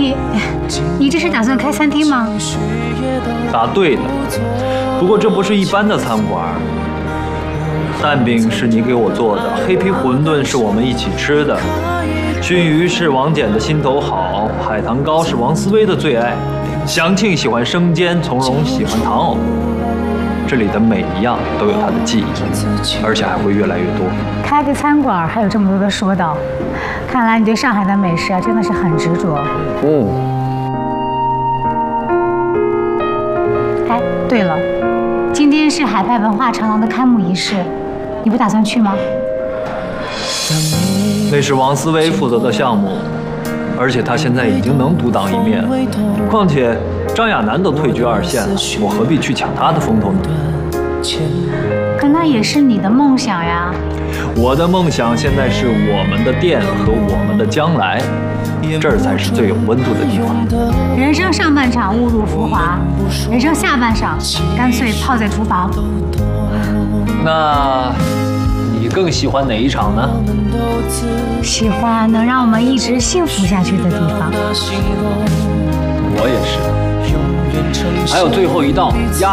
你这是打算开餐厅吗？ 答对了，不过这不是一般的餐馆。蛋饼是你给我做的，黑皮馄饨是我们一起吃的，熏鱼是王简的心头好，海棠糕是王思薇的最爱，祥庆喜欢生煎，从容喜欢糖藕。这里的每一样都有它的记忆，而且还会越来越多。 开个餐馆还有这么多的说道，看来你对上海的美食真的是很执着。哎，对了，今天是海派文化长廊的开幕仪式，你不打算去吗？ 那是王思薇负责的项目，而且她现在已经能独当一面了。况且张亚楠都退居2线了，我何必去抢她的风头呢？ 可那也是你的梦想呀。 我的梦想现在是我们的店和我们的将来，这儿才是最有温度的地方。 人生上半场误入浮华，人生下半场干脆泡在厨房。 那你更喜欢哪一场呢？ 喜欢能让我们一直幸福下去的地方。 我也是。还有最后一道鸭